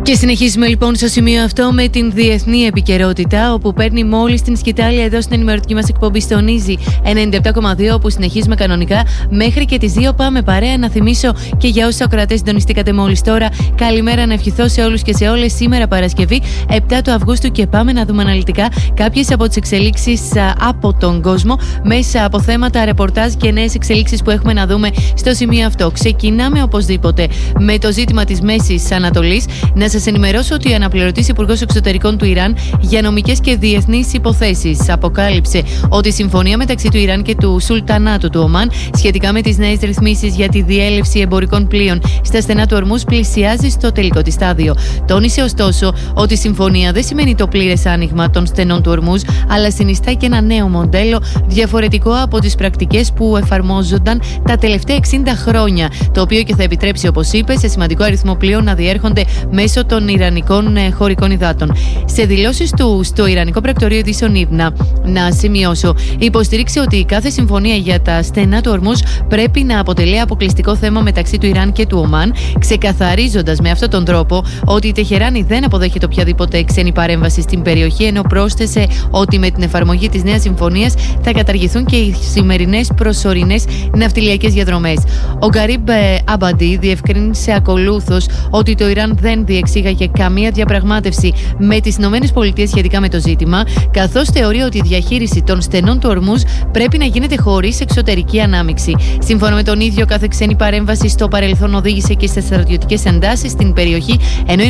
Και συνεχίζουμε λοιπόν στο σημείο αυτό με την διεθνή επικαιρότητα, όπου παίρνει μόλις την σκητάλη εδώ στην ενημερωτική μας εκπομπή στον Easy 97,2, όπου συνεχίζουμε κανονικά μέχρι και τις 2 πάμε παρέα. Να θυμίσω και για όσους ακροατές συντονιστήκατε μόλις τώρα, καλημέρα να ευχηθώ σε όλους και σε όλες. Σήμερα Παρασκευή 7 του Αυγούστου και πάμε να δούμε αναλυτικά κάποιες από τις εξελίξεις από τον κόσμο μέσα από θέματα, ρεπορτάζ και νέες εξελίξεις που έχουμε να δούμε στο σημείο αυτό. Ξεκινάμε οπωσδήποτε με το ζήτημα της Μέσης Ανατολής. Να σας ενημερώσω ότι ο αναπληρωτής Υπουργός Εξωτερικών του Ιράν για νομικές και διεθνείς υποθέσεις αποκάλυψε ότι η συμφωνία μεταξύ του Ιράν και του Σουλτανάτου του Ομάν σχετικά με τις νέες ρυθμίσεις για τη διέλευση εμπορικών πλοίων στα στενά του Ορμούζ πλησιάζει στο τελικό της στάδιο. Τόνισε ωστόσο ότι η συμφωνία δεν σημαίνει το πλήρες άνοιγμα των στενών του Ορμούζ, αλλά συνιστά και ένα νέο μοντέλο διαφορετικό από τις πρακτικές που εφαρμόζονταν τα τελευταία 60 χρόνια, το οποίο και θα επιτρέψει, όπως είπε, σε σημαντικό αριθμό πλοίων να διέρχονται μέσω των Ιρανικών χωρικών υδάτων. Σε δηλώσεις του στο Ιρανικό Πρακτορείο Ειδήσεων Ίρνα, να σημειώσω, υποστήριξε ότι κάθε συμφωνία για τα στενά του Ορμούζ πρέπει να αποτελεί αποκλειστικό θέμα μεταξύ του Ιράν και του Ομάν, ξεκαθαρίζοντας με αυτόν τον τρόπο ότι η Τεχεράνη δεν αποδέχεται οποιαδήποτε ξένη παρέμβαση στην περιοχή, ενώ πρόσθεσε ότι με την εφαρμογή της νέας συμφωνίας θα καταργηθούν και οι σημερινές προσωρινές ναυτιλιακές διαδρομές. Ο Γκαρίμπ Αμπαντί διευκρίνησε ακολούθως ότι το Ιράν δεν διεξήγαγε καμία διαπραγμάτευση με τις ΗΠΑ σχετικά με το ζήτημα, καθώς θεωρεί ότι η διαχείριση των στενών του Ορμούζ πρέπει να γίνεται χωρίς εξωτερική ανάμειξη. Σύμφωνα με τον ίδιο, κάθε ξένη παρέμβαση στο παρελθόν οδήγησε και σε στρατιωτικές εντάσεις στην περιοχή, ενώ οι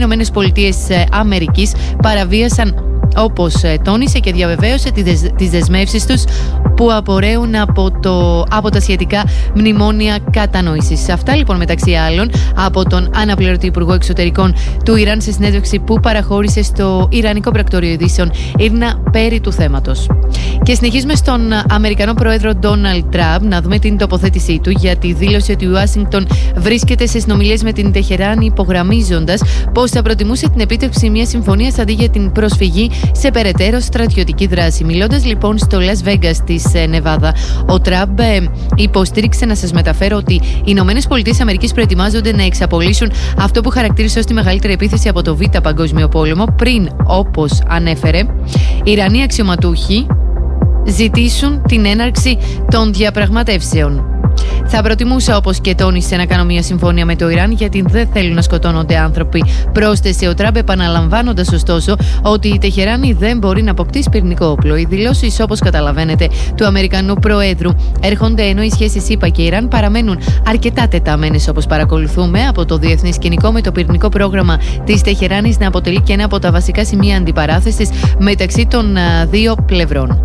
ΗΠΑ παραβίασαν, όπως τόνισε και διαβεβαίωσε, τις δεσμεύσεις τους που απορρέουν από τα σχετικά μνημόνια κατανόησης. Αυτά λοιπόν μεταξύ άλλων από τον αναπληρωτή Υπουργό Εξωτερικών του Ιράν σε συνέντευξη που παραχώρησε στο Ιρανικό Πρακτορείο Ειδήσεων Ίρνα περί του θέματος. Και συνεχίζουμε στον Αμερικανό Πρόεδρο Ντόναλντ Τραμπ να δούμε την τοποθέτησή του για τη δήλωση ότι η Ουάσιγκτον βρίσκεται σε συνομιλίες με την Τεχεράνη, υπογραμμίζοντας πως θα προτιμούσε την επίτευξη μιας συμφωνίας αντί για την προσφυγή σε περαιτέρω στρατιωτική δράση. Μιλώντας λοιπόν στο Las Vegas της Νεβάδα, ο Τραμπ υποστήριξε, να σας μεταφέρω, ότι οι ΗΠΑ προετοιμάζονται να εξαπολύσουν αυτό που χαρακτήρισε ως τη μεγαλύτερη επίθεση από το Β' Παγκόσμιο Πόλεμο, πριν, όπως ανέφερε, οι Ιρανοί αξιωματούχοι ζητήσουν την έναρξη των διαπραγματεύσεων. Θα προτιμούσα, όπως και τόνισε, να κάνω μια συμφωνία με το Ιράν, γιατί δεν θέλουν να σκοτώνονται άνθρωποι, πρόσθεσε ο Τραμπ, επαναλαμβάνοντας ωστόσο ότι η Τεχεράνη δεν μπορεί να αποκτήσει πυρηνικό όπλο. Οι δηλώσεις, όπως καταλαβαίνετε, του Αμερικανού Προέδρου έρχονται ενώ οι σχέσεις ΗΠΑ και Ιράν παραμένουν αρκετά τεταμένες, όπως παρακολουθούμε από το διεθνή σκηνικό, με το πυρηνικό πρόγραμμα της Τεχεράνης να αποτελεί και ένα από τα βασικά σημεία αντιπαράθεσης μεταξύ των δύο πλευρών.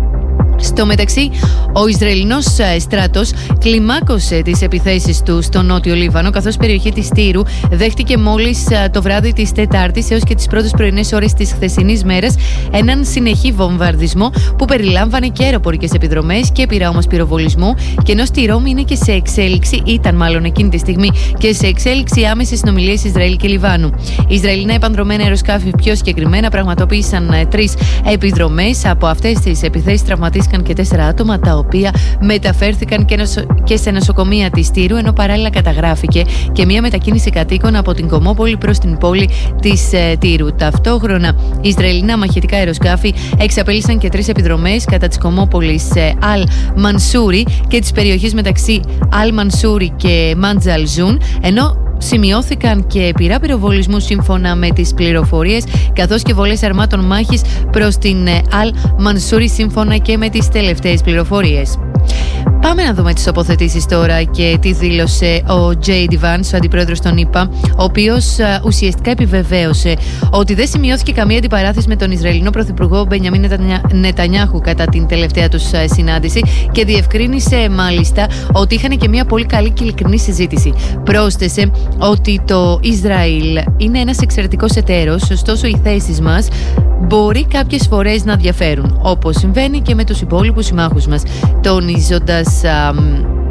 Στο μεταξύ, ο Ισραηλινός στράτος κλιμάκωσε τις επιθέσεις του στο νότιο Λίβανο, καθώς η περιοχή της Τύρου δέχτηκε μόλις το βράδυ της Τετάρτης έως και τις πρώτες πρωινές ώρες της χθεσινής μέρας έναν συνεχή βομβαρδισμό που περιλάμβανε και αεροπορικές επιδρομές και πυρά όμως πυροβολισμού, και ενώ στη Ρώμη είναι και σε εξέλιξη, ήταν μάλλον εκείνη τη στιγμή και σε εξέλιξη άμεσες συνομιλίες Ισραήλ και Λιβάνου. Οι Ισραηλινά επανδρομένα αεροσκάφη πιο συγκεκριμένα πραγματοποίησαν 3 επιδρομές. Από αυτές τις επιθέσεις τραυματίστηκαν και 4 άτομα, τα οποία μεταφέρθηκαν και σε νοσοκομεία της Τύρου, ενώ παράλληλα καταγράφηκε και μια μετακίνηση κατοίκων από την Κομόπολη προς την πόλη της Τύρου. Ταυτόχρονα, οι Ισραηλινά μαχητικά αεροσκάφη εξαπέλυσαν και 3 επιδρομές κατά της Κομόπολης Αλ-Μανσούρι και της περιοχής μεταξύ Αλ-Μανσούρι και Μαντζαλζούν, ενώ σημειώθηκαν και πυρά πυροβολισμού σύμφωνα με τις πληροφορίες, καθώς και βολές αρμάτων μάχης προς την Αλ-Μανσούρι σύμφωνα και με τις τελευταίες πληροφορίες. Πάμε να δούμε τις τοποθετήσεις τώρα και τι δήλωσε ο J.D. Vance, ο αντιπρόεδρος των ΗΠΑ, ο οποίος ουσιαστικά επιβεβαίωσε ότι δεν σημειώθηκε καμία αντιπαράθεση με τον Ισραηλινό Πρωθυπουργό Μπενιαμίν Νετανιάχου κατά την τελευταία τους συνάντηση, και διευκρίνησε μάλιστα ότι είχαν και μια πολύ καλή και ειλικρινή συζήτηση. Πρόσθεσε ότι το Ισραήλ είναι ένας εξαιρετικός εταίρος, ωστόσο οι θέσεις μας μπορεί κάποιες φορές να διαφέρουν, όπως συμβαίνει και με τους υπόλοιπους συμμάχους μας, τονίζοντας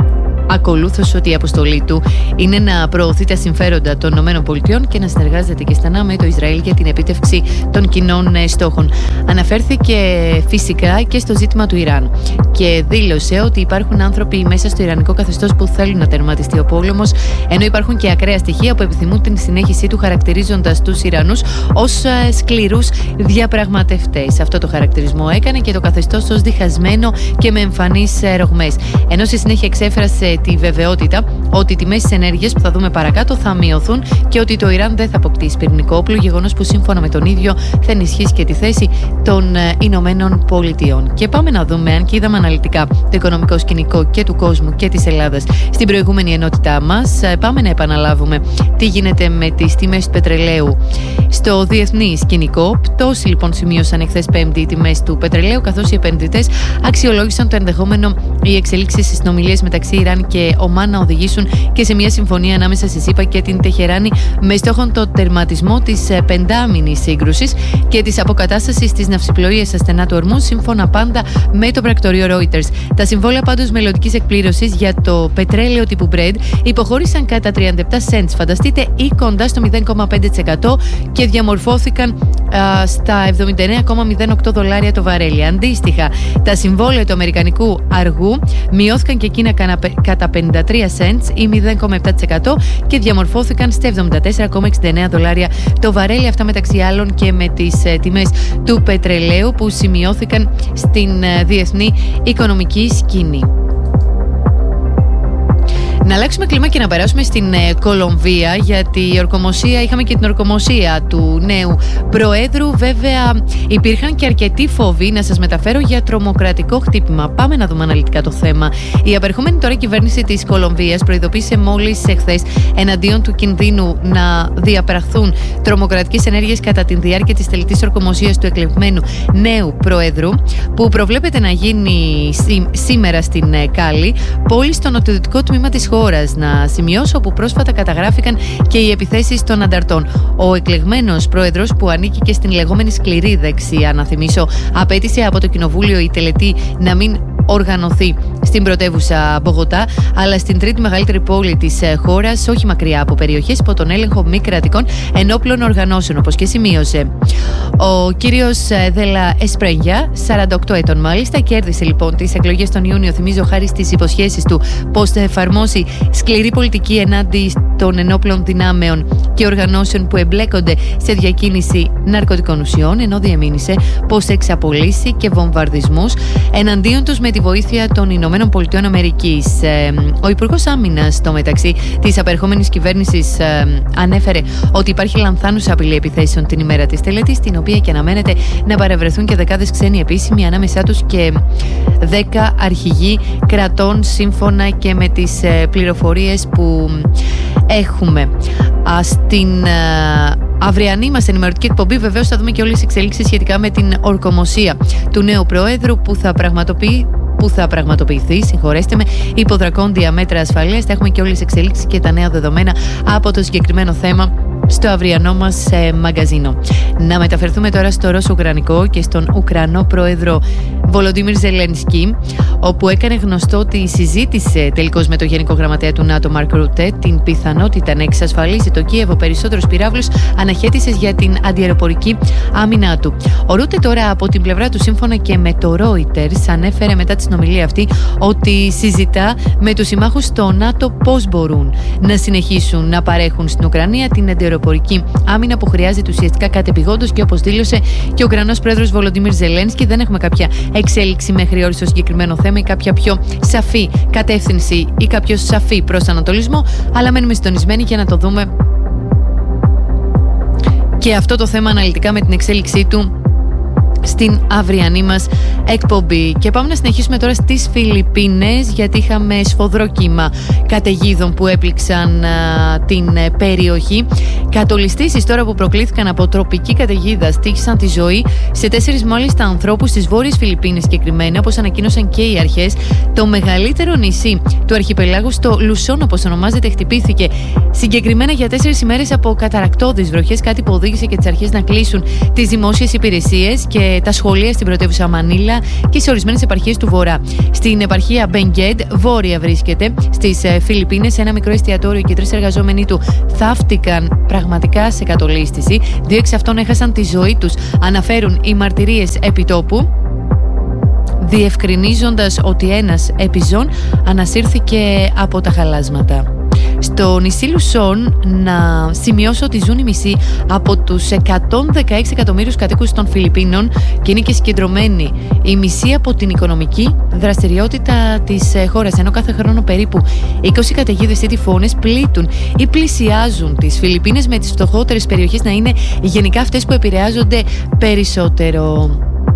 ακολούθως ότι η αποστολή του είναι να προωθεί τα συμφέροντα των ΗΠΑ και να συνεργάζεται και στενά με το Ισραήλ για την επίτευξη των κοινών στόχων. Αναφέρθηκε φυσικά και στο ζήτημα του Ιράν και δήλωσε ότι υπάρχουν άνθρωποι μέσα στο ιρανικό καθεστώς που θέλουν να τερματιστεί ο πόλεμος, ενώ υπάρχουν και ακραία στοιχεία που επιθυμούν την συνέχισή του, χαρακτηρίζοντας τους Ιρανούς ως σκληρούς διαπραγματευτές. Αυτό το χαρακτηρισμό έκανε και το καθεστώς ως διχασμένο και με εμφανείς ρογμές. Ενώ στη συνέχεια εξέφρασε τη βεβαιότητα ότι οι τιμές της ενέργειας που θα δούμε παρακάτω θα μειωθούν και ότι το Ιράν δεν θα αποκτήσει πυρηνικό όπλο, γεγονός που σύμφωνα με τον ίδιο θα ενισχύσει και τη θέση των Ηνωμένων Πολιτειών. Και πάμε να δούμε, αν και είδαμε αναλυτικά το οικονομικό σκηνικό και του κόσμου και της Ελλάδας στην προηγούμενη ενότητά μας, πάμε να επαναλάβουμε τι γίνεται με τις τιμές του πετρελαίου στο διεθνή σκηνικό. Πτώση λοιπόν σημείωσαν εχθές Πέμπτη οι τιμές του πετρελαίου, καθώς οι επενδυτές αξιολόγησαν το ενδεχόμενο οι εξελίξεις στις συνομιλίες μεταξύ Ιράν και Ομάν να οδηγήσουν και σε μια συμφωνία ανάμεσα στη ΣΥΠΑ και την Τεχεράνη με στόχο το τερματισμό της πεντάμινης σύγκρουσης και της αποκατάστασης της ναυσιπλοείας στα στενά του Ορμούζ, σύμφωνα πάντα με το πρακτορείο Reuters. Τα συμβόλαια πάντως μελλοντικής εκπλήρωσης για το πετρέλαιο τύπου Brent υποχώρησαν κατά 37 cents, φανταστείτε, ή κοντά στο 0,5% και διαμορφώθηκαν στα $79,08 το βαρέλι. Αντίστοιχα, τα συμβόλαια του αμερικανικού αργού μειώθηκαν και εκείνα κατά 53 cents ή 0,7% και διαμορφώθηκαν στα $74,69 το βαρέλι. Αυτά μεταξύ άλλων και με τις τιμές του πετρελαίου που σημειώθηκαν στην διεθνή οικονομική σκηνή. Να αλλάξουμε κλίμα και να περάσουμε στην Κολομβία, γιατί είχαμε και την ορκομοσία του νέου Προέδρου. Βέβαια, υπήρχαν και αρκετοί φόβοι, να σας μεταφέρω, για τρομοκρατικό χτύπημα. Πάμε να δούμε αναλυτικά το θέμα. Η απερχόμενη τώρα κυβέρνηση της Κολομβίας προειδοποίησε μόλις εχθές εναντίον του κινδύνου να διαπραχθούν τρομοκρατικές ενέργειες κατά τη διάρκεια της τελετής ορκομοσίας του εκλεγμένου νέου Προέδρου, που προβλέπεται να γίνει σήμερα στην Κάλι, πόλη στο νοτιοδυτικό τμήμα της χώρας, να σημειώσω, όπου πρόσφατα καταγράφηκαν και οι επιθέσεις των ανταρτών. Ο εκλεγμένος πρόεδρος, που ανήκει και στην λεγόμενη σκληρή δεξιά, να θυμίσω, απέτησε από το κοινοβούλιο η τελετή να μην οργανωθεί στην πρωτεύουσα Μπογοτά, αλλά στην τρίτη μεγαλύτερη πόλη της χώρας, όχι μακριά από περιοχές υπό τον έλεγχο μη κρατικών ενόπλων οργανώσεων, όπως και σημείωσε. Ο κύριος Δέλα Εσπρέγια, 48 ετών μάλιστα, κέρδισε λοιπόν τις εκλογές τον Ιούνιο, θυμίζω, χάρη στις υποσχέσεις του πως θα εφαρμόσει σκληρή πολιτική ενάντια των ενόπλων δυνάμεων και οργανώσεων που εμπλέκονται σε διακίνηση ναρκωτικών ουσιών, ενώ διεμήνυσε πως θα εξαπολύσει και βομβαρδισμούς εναντίον τους με τη βοήθεια των Ηνωμένων Πολιτειών Αμερικής. Ο Υπουργός Άμυνας, στο μεταξύ της απερχόμενης κυβέρνησης, ανέφερε ότι υπάρχει λανθάνουσα απειλή επιθέσεων την ημέρα της τελετής, την οποία και αναμένεται να παρευρεθούν και δεκάδες ξένοι επίσημοι, ανάμεσά τους και 10 αρχηγοί κρατών, σύμφωνα και με τις πληροφορίες που έχουμε. Στην αυριανή μας ενημερωτική εκπομπή βεβαίως θα δούμε και όλες τις εξελίξεις σχετικά με την ορκομοσία του νέου Προέδρου που θα πραγματοποιηθεί, υπό δρακόντια μέτρα ασφαλείας. Θα έχουμε και όλες τις εξελίξεις και τα νέα δεδομένα από το συγκεκριμένο θέμα στο αυριανό μας μαγκαζίνο. Να μεταφερθούμε τώρα στο Ρώσο-Ουκρανικό και στον Ουκρανό Πρόεδρο Βολοντίμιρ Ζελένσκι, όπου έκανε γνωστό ότι συζήτησε τελικώς με το Γενικό Γραμματέα του ΝΑΤΟ Μαρκ Ρούτε την πιθανότητα να εξασφαλίσει το Κίεβο περισσότερους πυράβλους αναχέτησης για την αντιαεροπορική άμυνά του. Ο Ρούτε τώρα από την πλευρά του, σύμφωνα και με το Reuters, ανέφερε μετά τη συνομιλία αυτή ότι συζητά με τους συμμάχους στο ΝΑΤΟ πώς μπορούν να συνεχίσουν να παρέχουν στην Ουκρανία την αντιαεροπορική άμυνα που χρειάζεται ουσιαστικά κατεπηγόντως, και όπως δήλωσε και ο Ουκρανός Πρόεδρος Βολοντίμιρ Ζελένσκι, δεν έχουμε κάποια εξέλιξη μέχρι ώρες στο συγκεκριμένο θέμα ή κάποια πιο σαφή κατεύθυνση ή κάποιο σαφή προσανατολισμό, αλλά μένουμε συντονισμένοι για να το δούμε και αυτό το θέμα αναλυτικά με την εξέλιξή του στην αυριανή μας εκπομπή. Και πάμε να συνεχίσουμε τώρα στις Φιλιππίνες, γιατί είχαμε σφοδρό κύμα καταιγίδων που έπληξαν την περιοχή. Κατολιστήσεις τώρα που προκλήθηκαν από τροπική καταιγίδα στοίχησαν τη ζωή σε 4 μάλιστα ανθρώπους στις βόρειες Φιλιππίνες συγκεκριμένα, όπως ανακοίνωσαν και οι αρχές. Το μεγαλύτερο νησί του αρχιπελάγου, στο Λουσόν όπως ονομάζεται, χτυπήθηκε συγκεκριμένα για 4 ημέρες από καταρρακτώδεις βροχές, κάτι που οδήγησε και τις αρχές να κλείσουν τις δημόσιες υπηρεσίες και τα σχολεία στην πρωτεύουσα Μανίλα και σε ορισμένες επαρχίες του Βορρά. Στην επαρχία Μπενγκέντ, βόρεια βρίσκεται, στις Φιλιππίνες, ένα μικρό εστιατόριο και 3 εργαζόμενοι του θαύτηκαν πραγματικά σε κατολίσθηση. 2 εξ αυτών έχασαν τη ζωή τους, αναφέρουν οι μαρτυρίες επιτόπου, διευκρινίζοντας ότι ένας επιζών ανασύρθηκε από τα χαλάσματα. Στο νησί Λουσόν, να σημειώσω ότι ζουν οι μισοί από τους 116 εκατομμύριους κατοίκους των Φιλιππίνων και είναι και συγκεντρωμένοι οι μισοί από την οικονομική δραστηριότητα της χώρας, ενώ κάθε χρόνο περίπου 20 καταιγίδες ή τυφώνες πλήττουν ή πλησιάζουν τις Φιλιππίνες, με τις φτωχότερες περιοχές να είναι γενικά αυτές που επηρεάζονται περισσότερο.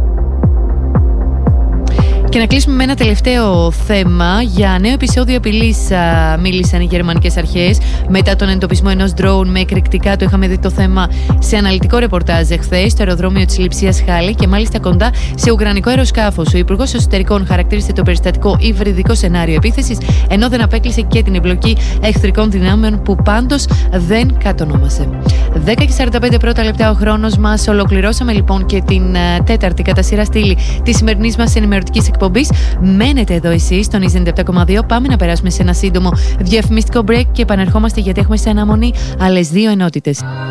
Και να κλείσουμε με ένα τελευταίο θέμα. Για νέο επεισόδιο απειλής μίλησαν οι γερμανικές αρχές μετά τον εντοπισμό ενός drone με εκρηκτικά. Το είχαμε δει το θέμα σε αναλυτικό ρεπορτάζ εχθές στο αεροδρόμιο της Λειψίας Χάλη και μάλιστα κοντά σε ουκρανικό αεροσκάφος. Ο Υπουργός Εσωτερικών χαρακτήρισε το περιστατικό υβριδικό σενάριο επίθεσης, ενώ δεν απέκλεισε και την εμπλοκή εχθρικών δυνάμεων που πάντως δεν κατονόμασε. 10:45 πρώτα λεπτά ο χρόνος μας. Ολοκληρώσαμε λοιπόν και την τέταρτη κατά σειρά στήλη της σημερινής μας ενημερωτικής εκπομπής. Μένετε εδώ εσείς στον Isen 97,2. Πάμε να περάσουμε σε ένα σύντομο διαφημιστικό break και επανερχόμαστε, γιατί έχουμε σε αναμονή άλλες 2 ενότητες.